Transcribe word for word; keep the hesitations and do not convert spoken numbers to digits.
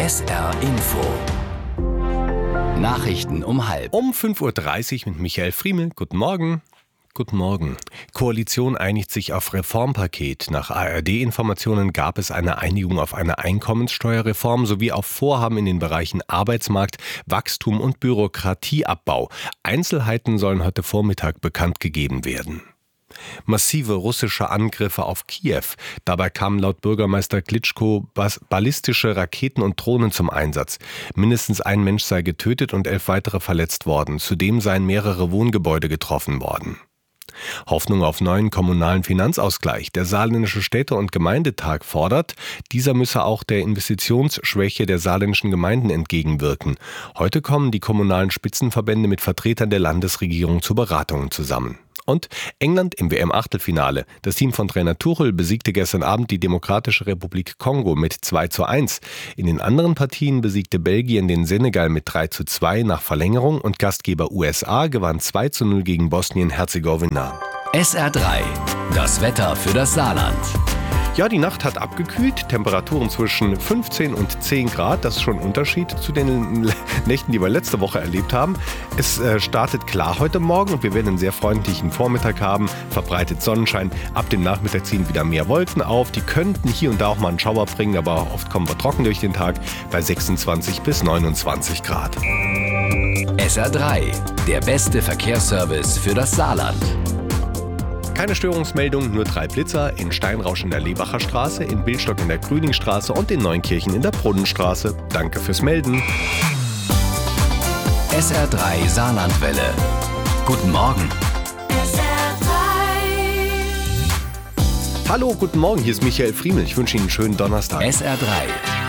S R Info. Nachrichten um halb. Um fünf Uhr dreißig mit Michael Friemel. Guten Morgen. Guten Morgen. Koalition einigt sich auf Reformpaket. Nach A R D-Informationen gab es eine Einigung auf eine Einkommenssteuerreform sowie auf Vorhaben in den Bereichen Arbeitsmarkt, Wachstum und Bürokratieabbau. Einzelheiten sollen heute Vormittag bekannt gegeben werden. Massive russische Angriffe auf Kiew. Dabei kamen laut Bürgermeister Klitschko ballistische Raketen und Drohnen zum Einsatz. Mindestens ein Mensch sei getötet und elf weitere verletzt worden. Zudem seien mehrere Wohngebäude getroffen worden. Hoffnung auf neuen kommunalen Finanzausgleich. Der Saarländische Städte- und Gemeindetag fordert, dieser müsse auch der Investitionsschwäche der saarländischen Gemeinden entgegenwirken. Heute kommen die kommunalen Spitzenverbände mit Vertretern der Landesregierung zu Beratungen zusammen. Und England im W M-Achtelfinale. Das Team von Trainer Tuchel besiegte gestern Abend die Demokratische Republik Kongo mit zwei zu eins. In den anderen Partien besiegte Belgien den Senegal mit drei zu zwei nach Verlängerung und Gastgeber U S A gewann zwei zu null gegen Bosnien-Herzegowina. S R drei. Das Wetter für das Saarland. Ja, die Nacht hat abgekühlt, Temperaturen zwischen fünfzehn und zehn Grad, das ist schon ein Unterschied zu den Nächten, die wir letzte Woche erlebt haben. Es äh, startet klar heute Morgen und wir werden einen sehr freundlichen Vormittag haben, verbreitet Sonnenschein. Ab dem Nachmittag ziehen wieder mehr Wolken auf, die könnten hier und da auch mal einen Schauer bringen, aber oft kommen wir trocken durch den Tag bei sechsundzwanzig bis neunundzwanzig Grad. S R drei, der beste Verkehrsservice für das Saarland. Keine Störungsmeldung, nur drei Blitzer in Steinrausch in der Lebacher Straße, in Bildstock in der Grüningstraße und in Neunkirchen in der Brunnenstraße. Danke fürs Melden. S R drei Saarlandwelle. Guten Morgen. S R drei. Hallo, guten Morgen, hier ist Michael Friemel. Ich wünsche Ihnen einen schönen Donnerstag. S R drei.